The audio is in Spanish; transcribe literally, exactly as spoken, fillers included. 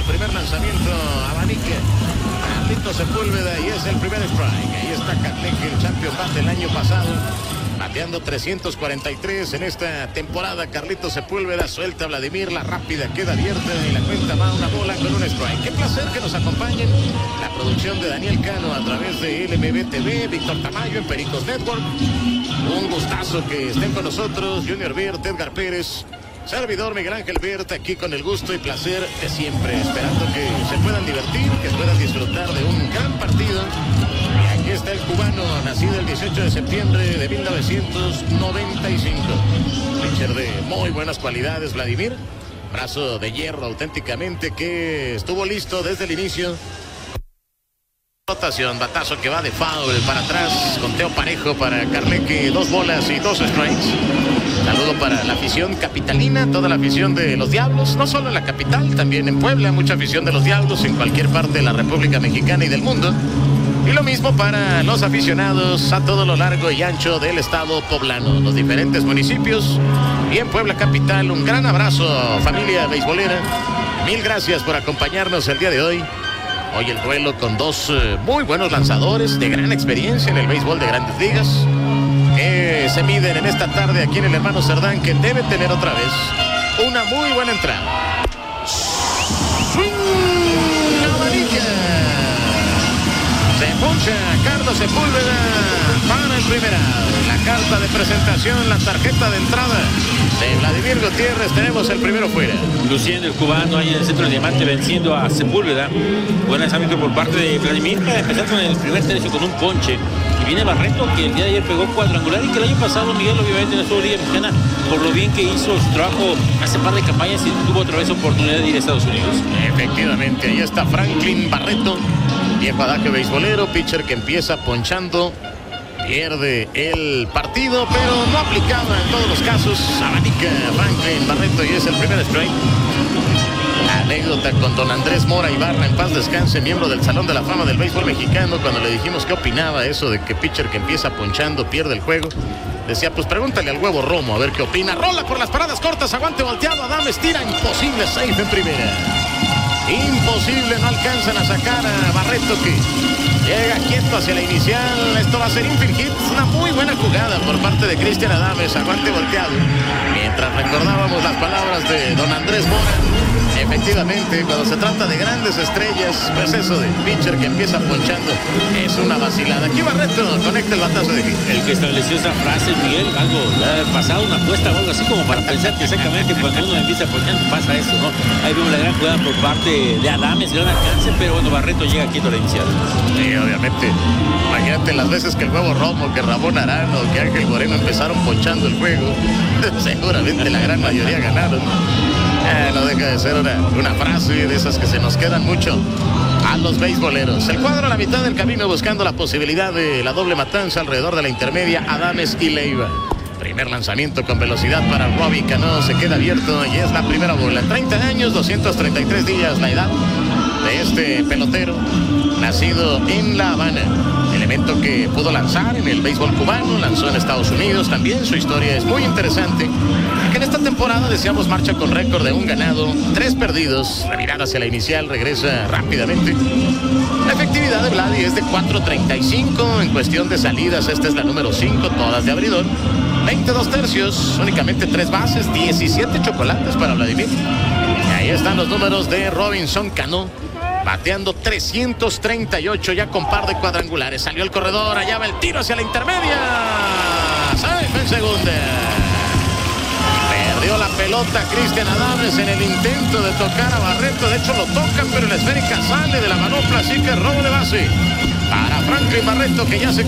primer lanzamiento, abanica. Carlitos Sepúlveda y es el primer strike. Ahí está Carleque, el champion bat del año pasado. Bateando trescientos cuarenta y tres en esta temporada. Carlitos Sepúlveda suelta a Vladimir, la rápida queda abierta y la cuenta va una bola con un strike. Qué placer que nos acompañen. La producción de Daniel Cano a través de L M B T V, Víctor Tamayo en Pericos Network. Un gustazo que estén con nosotros. Junior Birt, Edgar Pérez, servidor Miguel Ángel Birt, aquí con el gusto y placer de siempre, esperando que se puedan divertir, que puedan disfrutar de un gran partido. Y aquí está el cubano, nacido el dieciocho de septiembre de mil novecientos noventa y cinco. Pitcher de muy buenas cualidades, Vladimir. Brazo de hierro auténticamente, que estuvo listo desde el inicio. Rotación, batazo que va de foul para atrás, conteo parejo para Carleque, dos bolas y dos strikes. Saludo para la afición capitalina, toda la afición de los Diablos, no solo en la capital, también en Puebla, mucha afición de los Diablos en cualquier parte de la República Mexicana y del mundo. Y lo mismo para los aficionados a todo lo largo y ancho del estado poblano, los diferentes municipios. Y en Puebla capital, un gran abrazo, familia beisbolera. Mil gracias por acompañarnos el día de hoy. Hoy el duelo con dos uh, muy buenos lanzadores de gran experiencia en el béisbol de Grandes Ligas, que se miden en esta tarde aquí en el Hermano Cerdán, que debe tener otra vez una muy buena entrada. Swing, amarilla. Se puncha Carlos Sepúlveda para el primer out. La carta de presentación, la tarjeta de entrada de Vladimir Gutiérrez. Tenemos el primero fuera. Luciendo el cubano ahí en el centro del diamante, venciendo a Sepúlveda. Buen lanzamiento por parte de Vladimir para empezar con el primer tercio con un ponche. Y viene Barreto, que el día de ayer pegó cuadrangular y que el año pasado Miguel, obviamente, en la Liga Mexicana, por lo bien que hizo su trabajo hace par de campañas y tuvo otra vez oportunidad de ir a Estados Unidos. Efectivamente, ahí está Franklin Barreto, viejo adaje beisbolero, pitcher que empieza ponchando, pierde el partido, pero no aplicaba en todos los casos. Abanica Franklin Barreto y es el primer strike. Anécdota con don Andrés Mora Ibarra, en paz descanse, miembro del Salón de la Fama del Béisbol Mexicano, cuando le dijimos qué opinaba eso de que pitcher que empieza ponchando pierde el juego. Decía, pues pregúntale al Huevo Romo a ver qué opina. Rola por las paradas cortas, aguante volteado, Adames tira, imposible, safe en primera. Imposible, no alcanzan a sacar a Barreto, que llega quieto hacia la inicial. Esto va a ser infield hit. Una muy buena jugada por parte de Cristian Adames, aguante volteado. Mientras recordábamos las palabras de don Andrés Mora, efectivamente, cuando se trata de grandes estrellas, pues eso de pitcher que empieza ponchando es una vacilada. Aquí Barreto conecta el batazo de hit. El que estableció esa frase, Miguel, algo de haber pasado, una apuesta o algo así, como para pensar que exactamente cuando uno empieza ponchando pasa eso, ¿no? Ahí vemos la gran jugada por parte de Adames, gran alcance, pero bueno, Barreto llega quieto a la inicial. Sí, obviamente. Imagínate las veces que el Huevo Romo, que Ramón Arano, que Ángel Moreno empezaron ponchando el juego. Seguramente la gran mayoría ganaron. Eh, no deja de ser una, una frase de esas que se nos quedan mucho a los beisboleros. El cuadro a la mitad del camino buscando la posibilidad de la doble matanza alrededor de la intermedia, Adames y Leiva. Primer lanzamiento con velocidad para Robbie Cano, se queda abierto y es la primera bola. treinta años, doscientos treinta y tres días la edad de este pelotero, nacido en La Habana. Elemento que pudo lanzar en el béisbol cubano, lanzó en Estados Unidos también. Su historia es muy interesante, que en esta temporada deseamos marcha con récord de un ganado, tres perdidos, revirada hacia la inicial, regresa rápidamente. La efectividad de Vladi es de cuatro treinta y cinco, en cuestión de salidas esta es la número cinco, todas de abridor. veintidós tercios, únicamente tres bases, diecisiete chocolates para Vladimir. Y ahí están los números de Robinson Cano, bateando trescientos treinta y ocho ya con par de cuadrangulares. Salió el corredor, allá va el tiro hacia la intermedia. Safe en segunda. Perdió la pelota Cristian Adames en el intento de tocar a Barreto. De hecho lo tocan, pero la esférica sale de la manopla, así que robo de base para Franklin Barreto, que ya se